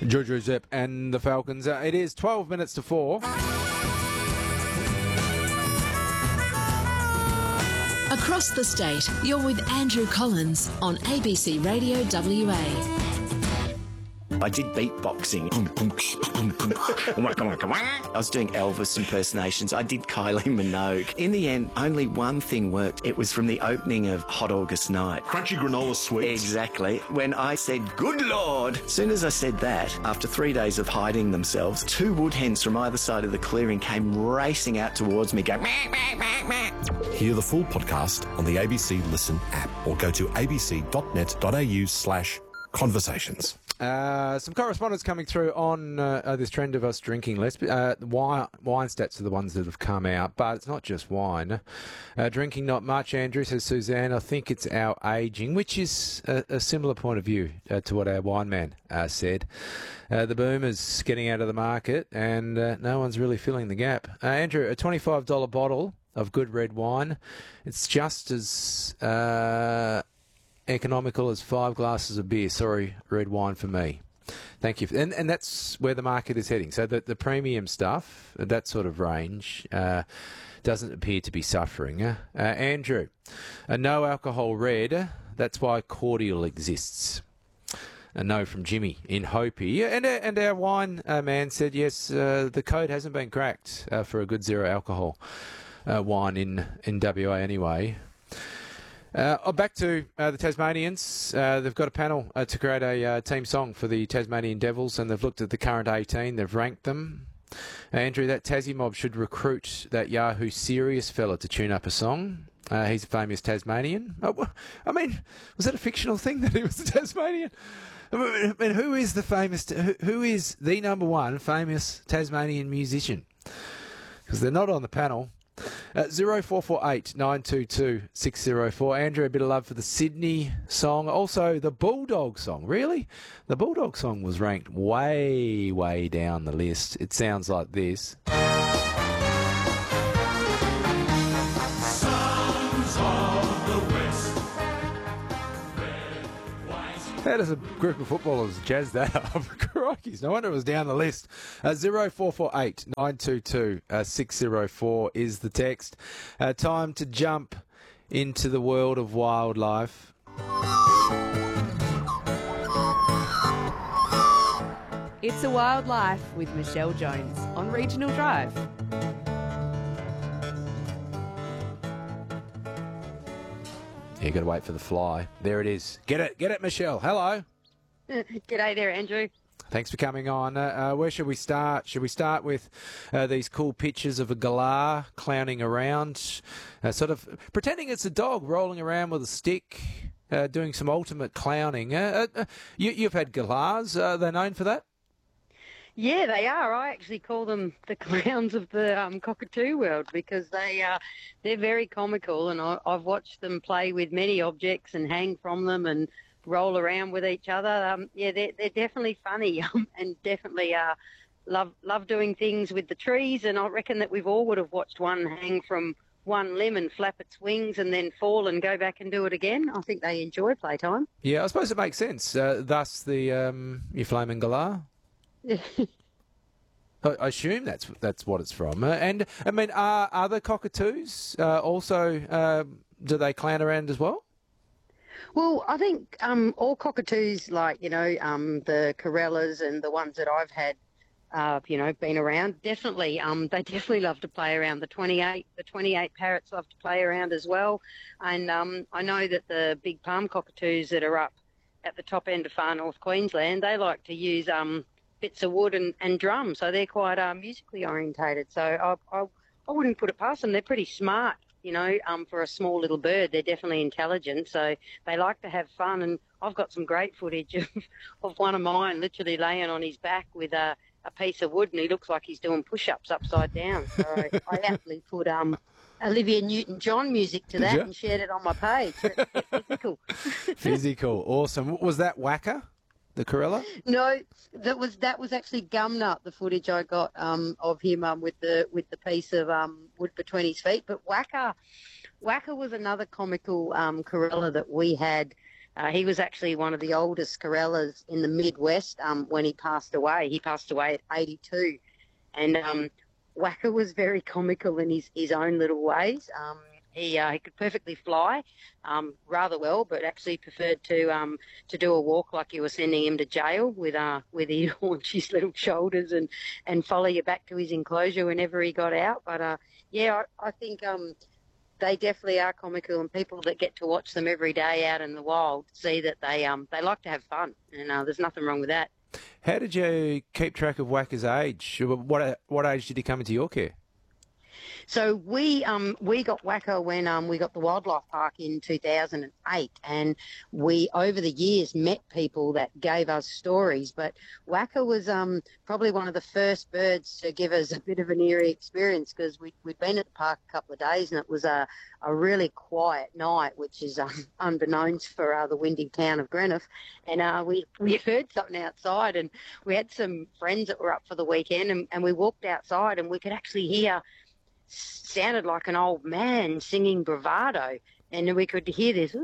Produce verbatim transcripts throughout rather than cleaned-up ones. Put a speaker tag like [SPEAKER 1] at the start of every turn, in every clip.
[SPEAKER 1] Jojo Zepp and the Falcons. Uh, it is twelve minutes to four.
[SPEAKER 2] Across the state, you're with Andrew Collins on A B C Radio W A.
[SPEAKER 3] I did beatboxing. I was doing Elvis impersonations. I did Kylie Minogue. In the end, only one thing worked. It was from the opening of Hot August Night.
[SPEAKER 4] Crunchy granola sweets.
[SPEAKER 3] Exactly. When I said, "Good Lord!" As soon as I said that, after three days of hiding themselves, two wood hens from either side of the clearing came racing out towards me going, "Meh, meh, meh, meh."
[SPEAKER 4] Hear the full podcast on the A B C Listen app or go to abc.net.au slash conversations.
[SPEAKER 1] Uh, some correspondence coming through on uh, uh, this trend of us drinking less. Uh, wine, wine stats are the ones that have come out, but it's not just wine. Uh, drinking not much, Andrew, says Suzanne. I think it's our ageing, which is a, a similar point of view uh, to what our wine man uh, said. Uh, the boomers getting out of the market, and uh, no one's really filling the gap. Uh, Andrew, a twenty-five dollars bottle of good red wine, it's just as... Uh, economical as five glasses of beer. Sorry, red wine for me. Thank you. And and that's where the market is heading. So the, the premium stuff, that sort of range, uh, doesn't appear to be suffering. Uh, Andrew, a no alcohol red, that's why cordial exists. A no from Jimmy in Hopi. And, and our wine uh, man said, yes, uh, the code hasn't been cracked uh, for a good zero alcohol uh, wine in, in W A anyway. Uh, oh, back to uh, the Tasmanians. Uh, they've got a panel uh, to create a uh, team song for the Tasmanian Devils, and they've looked at the current eighteen. They've ranked them. Andrew, that Tassie mob should recruit that Yahoo Serious fella to tune up a song. Uh, he's a famous Tasmanian. Oh, I mean, was that a fictional thing that he was a Tasmanian? I mean, who is the famous? Who, who is the number one famous Tasmanian musician? Because they're not on the panel. Uh, zero four four eight nine two two six zero four. Andrew, a bit of love for the Sydney song. Also, the Bulldog song. Really? The Bulldog song was ranked way, way down the list. It sounds like this. Sons of the West. How does a group of footballers jazz that up? Crikey, no wonder it was down the list. Uh, zero four four eight nine two two six zero four is the text. Uh, time to jump into the world of wildlife.
[SPEAKER 5] It's a Wild Life with Michelle Jones on Regional Drive.
[SPEAKER 1] You got to wait for the fly. There it is. Get it, get it, Michelle. Hello.
[SPEAKER 6] G'day there, Andrew.
[SPEAKER 1] Thanks for coming on. Uh, uh, where should we start? Should we start with uh, these cool pictures of a galah clowning around, uh, sort of pretending it's a dog rolling around with a stick, uh, doing some ultimate clowning? Uh, uh, you, you've had galahs. Uh, they're known for that?
[SPEAKER 6] Yeah, they are. I actually call them the clowns of the um, cockatoo world because they uh, they're very comical, and I, I've watched them play with many objects and hang from them and roll around with each other. Um, yeah, they're they're definitely funny um, and definitely uh, love love doing things with the trees. And I reckon that we've all would have watched one hang from one limb and flap its wings and then fall and go back and do it again. I think they enjoy playtime.
[SPEAKER 1] Yeah, I suppose it makes sense. Uh, thus, the um, your flaming galah. I assume that's that's what it's from. Uh, and, I mean, are other cockatoos uh, also, uh, do they clown around as well?
[SPEAKER 6] Well, I think um, all cockatoos, like, you know, um, the Corellas and the ones that I've had, uh, you know, been around, definitely, um, they definitely love to play around. The twenty-eight, the twenty-eight parrots love to play around as well. And um, I know that the big palm cockatoos that are up at the top end of far north Queensland, they like to use... Um, bits of wood and, and drums, so they're quite uh, musically orientated. So I, I I wouldn't put it past them. They're pretty smart, you know, um, for a small little bird. They're definitely intelligent, so they like to have fun. And I've got some great footage of, of one of mine literally laying on his back with a, a piece of wood, and he looks like he's doing push-ups upside down. So I, I actually put um, Olivia Newton-John music to that and shared it on my page. It's, it's physical.
[SPEAKER 1] Physical, awesome. Was that Wacker? The Corella?
[SPEAKER 6] No, that was that was actually Gumnut, the footage I got um, of him um, with the with the piece of um, wood between his feet. But Wacker, Wacker was another comical um, Corella that we had Uh, he was actually one of the oldest Corellas in the Midwest um, when he passed away. He passed away at eighty-two. And um, Whacker was very comical in his, his own little ways. Um, he, uh, he could perfectly fly um, rather well, but actually preferred to um, to do a walk like you were sending him to jail with uh, with he'd haunch his little shoulders and, and follow you back to his enclosure whenever he got out. But, uh, yeah, I, I think um, they definitely are comical, and people that get to watch them every day out in the wild see that they um, they like to have fun, and uh, there's nothing wrong with that.
[SPEAKER 1] How did you keep track of Whacker's age? What what age did he come into your care?
[SPEAKER 6] So we um we got Whacker when um we got the wildlife park in two thousand eight, and we over the years met people that gave us stories. But Whacker was um probably one of the first birds to give us a bit of an eerie experience, because we we'd been at the park a couple of days, and it was a a really quiet night, which is um, unbeknownst for uh, the windy town of Greenough. And uh, we we heard something outside, and we had some friends that were up for the weekend, and, and we walked outside, and we could actually hear. Sounded like an old man singing bravado, and we could hear this,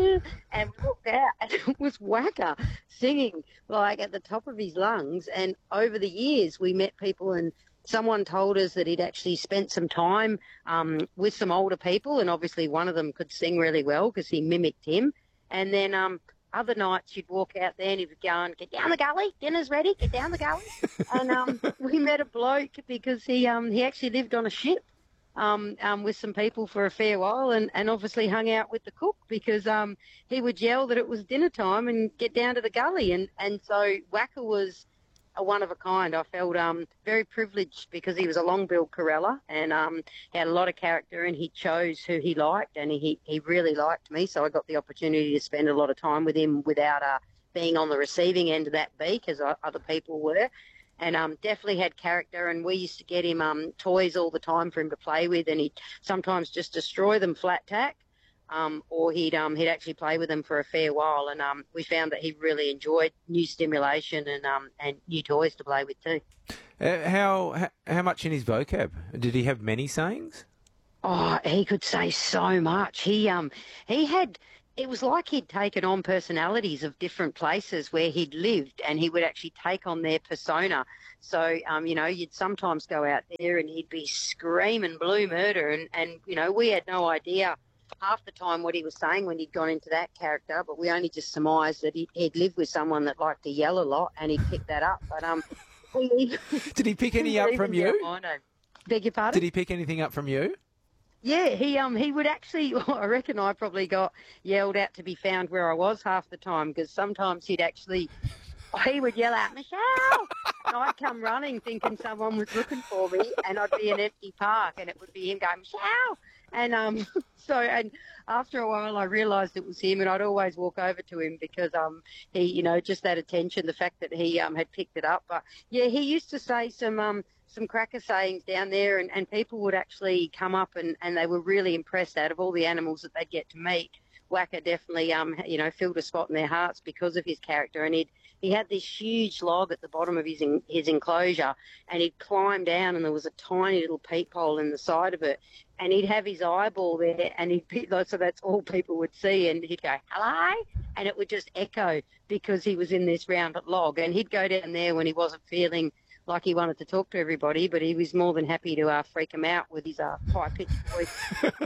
[SPEAKER 6] and we looked out, and it was Whacker singing like at the top of his lungs. And over the years, we met people, and someone told us that he'd actually spent some time um, with some older people, and obviously one of them could sing really well because he mimicked him. And then um, other nights you'd walk out there and he'd go and get down the gully, dinner's ready, get down the gully. And um, we met a bloke because he um, he actually lived on a ship. Um, um, with some people for a fair while, and, and obviously hung out with the cook, because um, he would yell that it was dinner time and get down to the gully. And, and so Whacker was a one of a kind. I felt um, very privileged because he was a long-billed Corella, and um, he had a lot of character, and he chose who he liked, and he, he really liked me. So I got the opportunity to spend a lot of time with him without uh, being on the receiving end of that beak as other people were. And um, definitely had character, and we used to get him um, toys all the time for him to play with, and he'd sometimes just destroy them flat tack, um, or he'd um, he'd actually play with them for a fair while. And um, we found that he really enjoyed new stimulation and um, and new toys to play with too.
[SPEAKER 1] Uh, how, how how much in his vocab? Did he have many sayings?
[SPEAKER 6] Oh, he could say so much. He um he had. It was like he'd taken on personalities of different places where he'd lived, and he would actually take on their persona. So, um, you know, you'd sometimes go out there and he'd be screaming blue murder, and, and, you know, we had no idea half the time what he was saying when he'd gone into that character, but we only just surmised that he, he'd lived with someone that liked to yell a lot, and he'd pick that up. But um, he,
[SPEAKER 1] Did he pick any up from you?
[SPEAKER 6] I know. Beg your pardon?
[SPEAKER 1] Did he pick anything up from you?
[SPEAKER 6] Yeah, he um he would actually, I reckon I probably got yelled out to be found where I was half the time, because sometimes he'd actually, he would yell out, Michelle! And I'd come running thinking someone was looking for me, and I'd be in an empty park, and it would be him going, Michelle! And um so, and after a while I realised it was him, and I'd always walk over to him because um he, you know, just that attention, the fact that he um had picked it up. But yeah, he used to say some um some cracker sayings down there, and, and people would actually come up and, and they were really impressed out of all the animals that they'd get to meet. Whacker definitely, um, you know, filled a spot in their hearts because of his character. And he'd, he had this huge log at the bottom of his in, his enclosure, and he'd climb down, and there was a tiny little peephole in the side of it, and he'd have his eyeball there, and he'd be, so that's all people would see, and he'd go, hello, and it would just echo because he was in this round log. And he'd go down there when he wasn't feeling like he wanted to talk to everybody, but he was more than happy to uh, freak him out with his uh, high-pitched voice.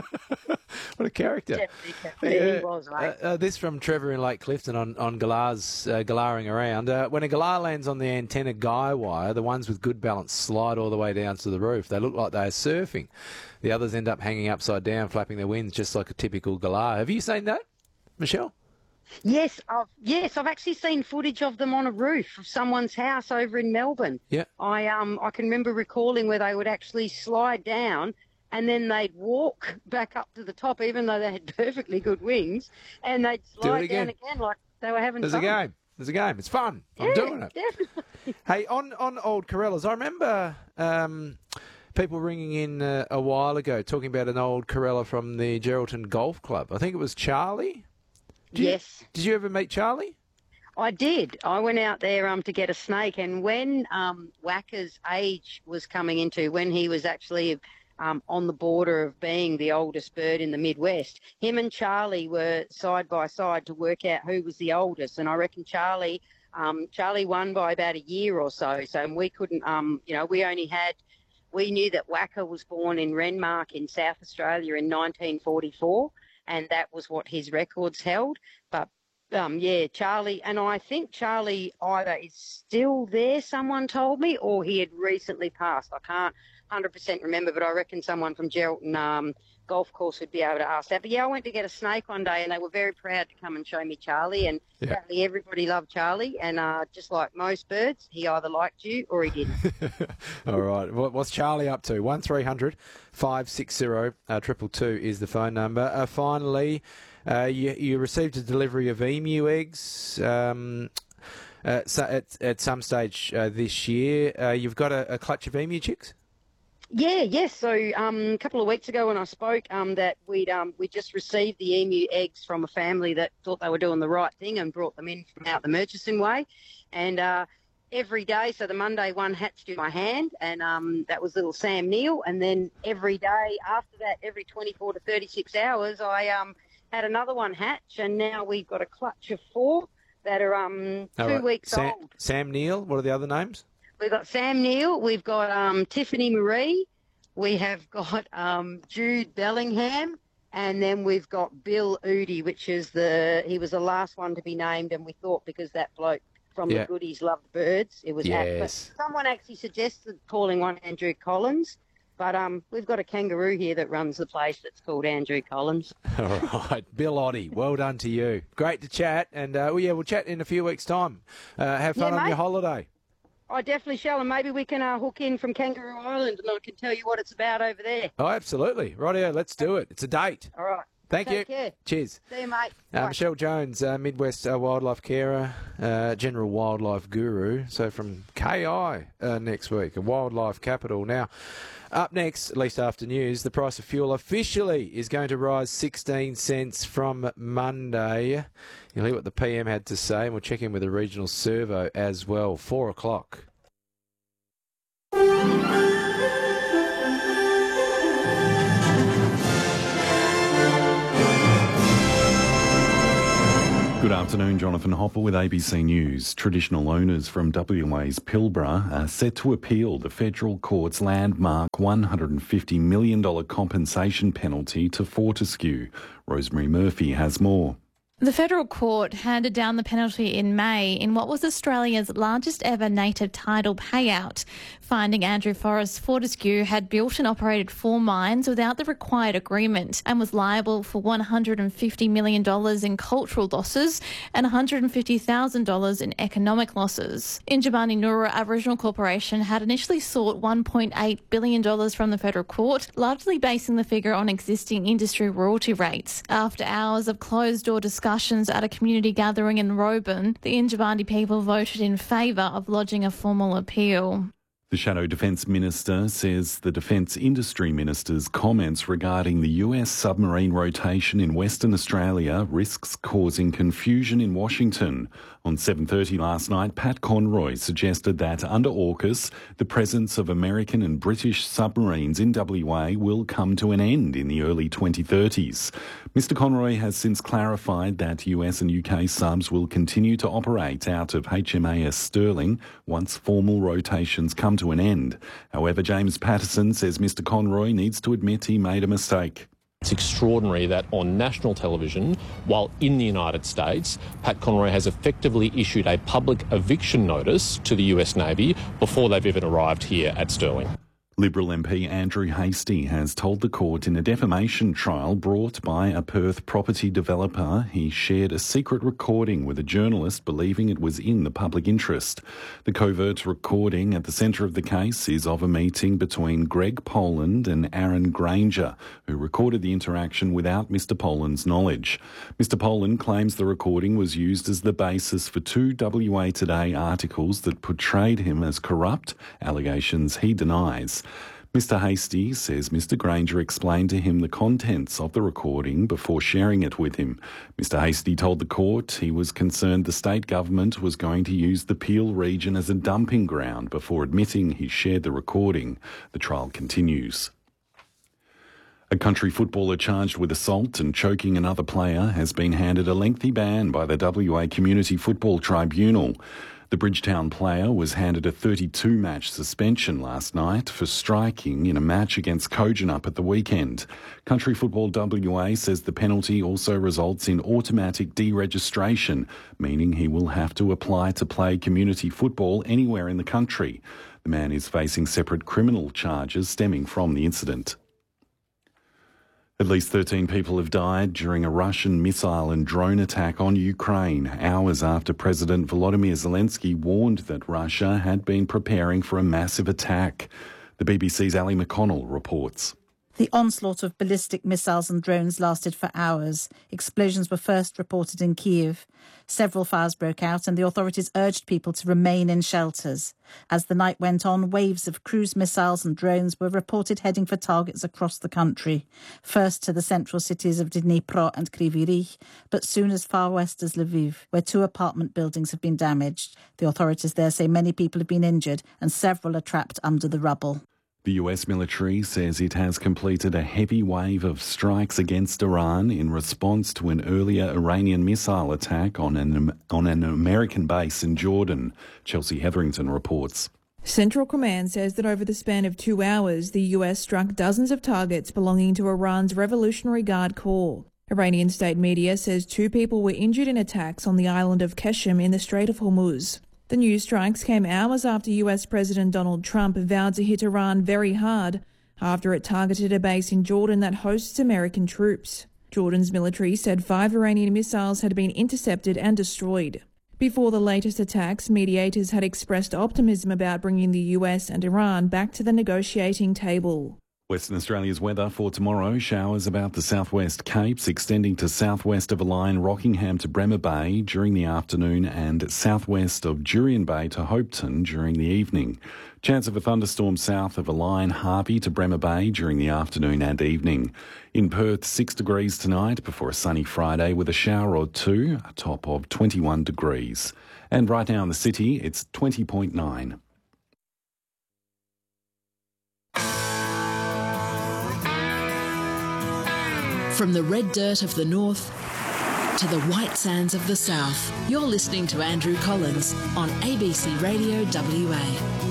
[SPEAKER 1] What a character.
[SPEAKER 6] Yeah. He was, mate.
[SPEAKER 1] Uh, uh, this from Trevor in Lake Clifton on, on galahs, uh, galaring around. Uh, when a galah lands on the antenna guy wire, the ones with good balance slide all the way down to the roof. They look like they are surfing. The others end up hanging upside down, flapping their wings, just like a typical galah. Have you seen that, Michelle?
[SPEAKER 6] Yes, I've, yes, I've actually seen footage of them on a roof of someone's house over in Melbourne.
[SPEAKER 1] Yeah.
[SPEAKER 6] I um I can remember recalling where they would actually slide down, and then they'd walk back up to the top, even though they had perfectly good wings, and they'd slide
[SPEAKER 1] again.
[SPEAKER 6] down again like they were having
[SPEAKER 1] There's
[SPEAKER 6] fun.
[SPEAKER 1] a game. There's a game. It's fun. I'm
[SPEAKER 6] Yeah,
[SPEAKER 1] doing it.
[SPEAKER 6] definitely.
[SPEAKER 1] Hey, on, on old Corellas, I remember um, people ringing in uh, a while ago talking about an old Corella from the Geraldton Golf Club. I think it was Charlie. Did
[SPEAKER 6] Yes.
[SPEAKER 1] You, did you ever meet Charlie?
[SPEAKER 6] I did. I went out there um, to get a snake, and when um, Whacker's age was coming into, when he was actually um, on the border of being the oldest bird in the Midwest. Him and Charlie were side by side to work out who was the oldest, and I reckon Charlie um, Charlie won by about a year or so. So we couldn't, um, you know, we only had, we knew that Wacker was born in Renmark in South Australia in nineteen forty-four, and that was what his records held. But Um, yeah, Charlie, and I think Charlie either is still there, someone told me, or he had recently passed. I can't one hundred percent remember, but I reckon someone from Geraldton um, Golf Course would be able to ask that. But yeah, I went to get a snake one day, and they were very proud to come and show me Charlie, and
[SPEAKER 1] Yeah.
[SPEAKER 6] apparently everybody loved Charlie, and uh, just like most birds, he either liked you or he didn't.
[SPEAKER 1] All right. What- What's Charlie up to? one three hundred five six zero two two is the phone number. Uh, finally, uh, you, you received a delivery of emu eggs um, uh, so at, at some stage uh, this year. Uh, you've got a, a clutch of emu chicks?
[SPEAKER 6] Yeah, yes. So um, a couple of weeks ago when I spoke, um, that we'd um, we just received the emu eggs from a family that thought they were doing the right thing and brought them in from out the Murchison way. And uh, every day, so the Monday one hatched in my hand, and um, that was little Sam Neill. And then every day after that, every twenty-four to thirty-six hours, I um, had another one hatch, and now we've got a clutch of four that are um, two
[SPEAKER 1] All right.
[SPEAKER 6] weeks
[SPEAKER 1] Sam,
[SPEAKER 6] old.
[SPEAKER 1] Sam Neill, what are the other names?
[SPEAKER 6] We've got Sam Neill, we've got um, Tiffany Marie, we have got um, Jude Bellingham, and then we've got Bill Oodie, which is the, he was the last one to be named, and we thought because that bloke from
[SPEAKER 1] Yeah.
[SPEAKER 6] the Goodies loved birds, it was apt. But
[SPEAKER 1] Yes.
[SPEAKER 6] someone actually suggested calling one Andrew Collins, but um, we've got a kangaroo here that runs the place that's called Andrew Collins.
[SPEAKER 1] All right. Bill Oddie, well done to you. Great to chat, and uh, well, yeah, we'll chat in a few weeks' time. Uh, have fun
[SPEAKER 6] Yeah,
[SPEAKER 1] on
[SPEAKER 6] mate.
[SPEAKER 1] your holiday.
[SPEAKER 6] I definitely shall, and maybe we can uh, hook in from Kangaroo Island, and I can tell you what it's about over there.
[SPEAKER 1] Oh, absolutely. Rightio, let's do it. It's a date.
[SPEAKER 6] All right.
[SPEAKER 1] Thank
[SPEAKER 6] Take
[SPEAKER 1] you.
[SPEAKER 6] care.
[SPEAKER 1] Cheers.
[SPEAKER 6] See you, mate.
[SPEAKER 1] Uh,
[SPEAKER 6] Bye.
[SPEAKER 1] Michelle Jones, uh, Midwest uh, wildlife carer, uh, general wildlife guru. So from K I uh, next week, a wildlife capital. Now, up next, at least after news, the price of fuel officially is going to rise sixteen cents from Monday. You'll hear what the P M had to say, and we'll check in with a regional servo as well. Four o'clock.
[SPEAKER 7] Good afternoon, Jonathan Hopper with A B C News. Traditional owners from W A's Pilbara are set to appeal the federal court's landmark one hundred fifty million dollars compensation penalty to Fortescue. Rosemary Murphy has more.
[SPEAKER 8] The federal court handed down the penalty in May in what was Australia's largest ever native title payout, finding Andrew Forrest Fortescue had built and operated four mines without the required agreement and was liable for one hundred fifty million dollars in cultural losses and one hundred fifty thousand dollars in economic losses. Injibani Nura Aboriginal Corporation had initially sought one point eight billion dollars from the federal court, largely basing the figure on existing industry royalty rates. After hours of closed-door discussions at a community gathering in Roebourne, the Injibandi people voted in favour of lodging a formal appeal.
[SPEAKER 7] The Shadow Defence Minister says the Defence Industry Minister's comments regarding the U S submarine rotation in Western Australia risks causing confusion in Washington. On seven thirty last night, Pat Conroy suggested that under AUKUS, the presence of American and British submarines in W A will come to an end in the early twenty thirties. Mister Conroy has since clarified that U S and U K subs will continue to operate out of H M A S Sterling once formal rotations come to an end. However, James Patterson says Mister Conroy needs to admit he made a mistake.
[SPEAKER 9] It's extraordinary that on national television, while in the United States, Pat Conroy has effectively issued a public eviction notice to the U S Navy before they've even arrived here at Sterling.
[SPEAKER 7] Liberal M P Andrew Hastie has told the court in a defamation trial brought by a Perth property developer he shared a secret recording with a journalist believing it was in the public interest. The covert recording at the centre of the case is of a meeting between Greg Poland and Aaron Granger, who recorded the interaction without Mister Poland's knowledge. Mister Poland claims the recording was used as the basis for two W A Today articles that portrayed him as corrupt, allegations he denies. Mister Hastie says Mister Granger explained to him the contents of the recording before sharing it with him. Mister Hastie told the court he was concerned the state government was going to use the Peel region as a dumping ground before admitting he shared the recording. The trial continues. A country footballer charged with assault and choking another player has been handed a lengthy ban by the W A Community Football Tribunal. The Bridgetown player was handed a thirty-two match suspension last night for striking in a match against Kojonup at the weekend. Country Football W A says the penalty also results in automatic deregistration, meaning he will have to apply to play community football anywhere in the country. The man is facing separate criminal charges stemming from the incident. At least thirteen people have died during a Russian missile and drone attack on Ukraine, hours after President Volodymyr Zelensky warned that Russia had been preparing for a massive attack. The B B C's Ali McConnell reports.
[SPEAKER 10] The onslaught of ballistic missiles and drones lasted for hours. Explosions were first reported in Kyiv. Several fires broke out and the authorities urged people to remain in shelters. As the night went on, waves of cruise missiles and drones were reported heading for targets across the country. First to the central cities of Dnipro and Kryvyi Rih, but soon as far west as Lviv, where two apartment buildings have been damaged. The authorities there say many people have been injured and several are trapped under the rubble.
[SPEAKER 7] The U S military says it has completed a heavy wave of strikes against Iran in response to an earlier Iranian missile attack on an, on an American base in Jordan. Chelsea Hetherington reports.
[SPEAKER 11] Central Command says that over the span of two hours, the U S struck dozens of targets belonging to Iran's Revolutionary Guard Corps. Iranian state media says two people were injured in attacks on the island of Qeshm in the Strait of Hormuz. The new strikes came hours after U S President Donald Trump vowed to hit Iran very hard after it targeted a base in Jordan that hosts American troops. Jordan's military said five Iranian missiles had been intercepted and destroyed. Before the latest attacks, mediators had expressed optimism about bringing the U S and Iran back to the negotiating table.
[SPEAKER 7] Western Australia's weather for tomorrow: showers about the southwest Capes extending to southwest of a line Rockingham to Bremer Bay during the afternoon and southwest of Jurien Bay to Hopeton during the evening. Chance of a thunderstorm south of a line Harvey to Bremer Bay during the afternoon and evening. In Perth, six degrees tonight before a sunny Friday with a shower or two, a top of twenty-one degrees. And right now in the city, it's twenty point nine.
[SPEAKER 2] From the red dirt of the north to the white sands of the south, you're listening to Andrew Collins on A B C Radio W A.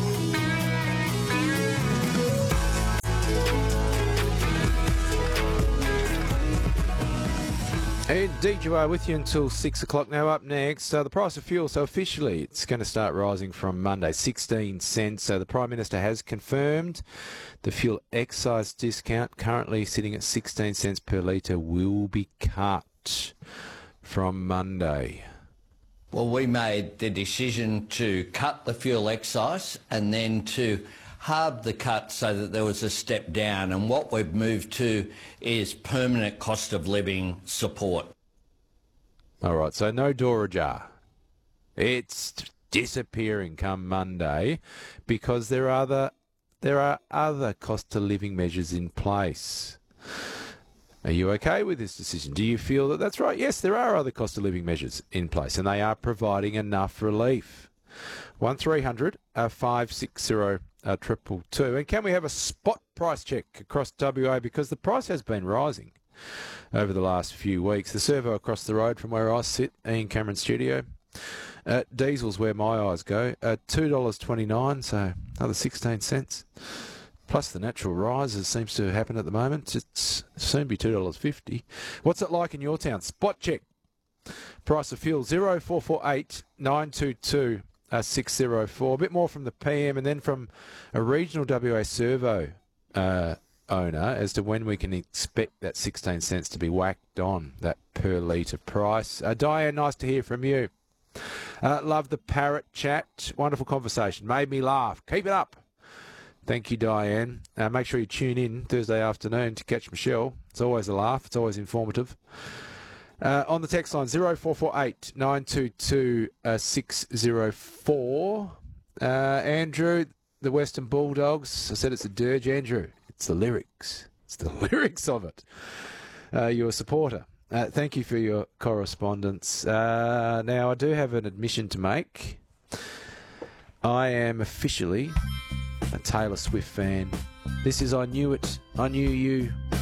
[SPEAKER 1] Indeed, you are with you until six o'clock. Now up next, uh, the price of fuel. So officially, it's going to start rising from Monday, sixteen cents. So the Prime Minister has confirmed the fuel excise discount, currently sitting at sixteen cents per litre, will be cut from Monday.
[SPEAKER 12] Well, we made the decision to cut the fuel excise and then to halve the cut so that there was a step down, and what we've moved to is permanent cost of living support.
[SPEAKER 1] All right, so no door ajar. It's disappearing come Monday because there are other, there are other cost of living measures in place. Are you okay with this decision? Do you feel that that's right? Yes, there are other cost of living measures in place and they are providing enough relief. one three hundred five six zero Uh, triple two. And can we have a spot price check across W A, because the price has been rising over the last few weeks. The servo across the road from where I sit, Ian Cameron Studio, uh, diesel's where my eyes go, uh, two dollars twenty-nine, so another sixteen cents. Plus the natural rise, as seems to happen at the moment. It's soon be two dollars fifty. What's it like in your town? Spot check. Price of fuel, zero four four eight nine two two Uh, six oh four. A bit more from the P M and then from a regional W A servo uh, owner as to when we can expect that sixteen cents to be whacked on, that per litre price. Uh, Diane, nice to hear from you. Uh, love the parrot chat. Wonderful conversation. Made me laugh. Keep it up. Thank you, Diane. Uh, make sure you tune in Thursday afternoon to catch Michelle. It's always a laugh. It's always informative. Uh, on the text line, zero four four eight nine two two six oh four. Uh, Andrew, the Western Bulldogs. I said it's a dirge, Andrew. It's the lyrics. It's the lyrics of it. Uh, you're a supporter. Uh, thank you for your correspondence. Uh, now, I do have an admission to make. I am officially a Taylor Swift fan. This is I Knew It, I Knew You.